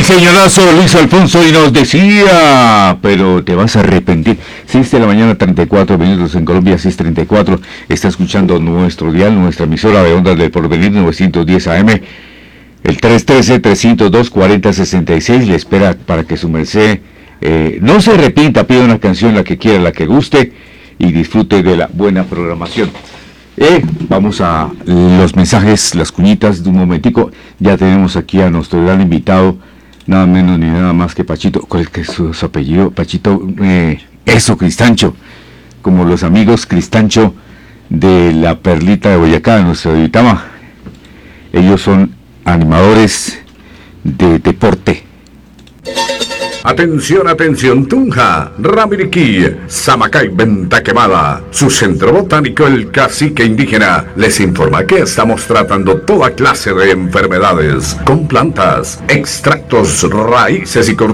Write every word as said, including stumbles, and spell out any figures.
señorazo Luis Alfonso y nos decía, pero te vas a arrepentir. seis de la mañana, treinta y cuatro minutos en Colombia, seis treinta y cuatro. Está escuchando nuestro dial, nuestra emisora de Ondas del Porvenir, novecientos diez A M. El tres uno tres, tres cero dos, cuatro cero seis seis le espera para que su merced eh, no se arrepienta, pida una canción, la que quiera, la que guste, y disfrute de la buena programación. Eh, vamos a los mensajes, las cuñitas de un momentico. Ya tenemos aquí a nuestro gran invitado, nada menos ni nada más que Pachito. ¿Cuál es que es su, su apellido? Pachito, eh, eso, Cristancho, como los amigos Cristancho de la Perlita de Boyacá, nuestro Editama. Ellos son animadores de deporte. Atención, atención, Tunja, Ramiriquí, Samacay, Venta Quemada. Su centro botánico, el Cacique Indígena, les informa que estamos tratando toda clase de enfermedades con plantas, extractos, raíces y cortezas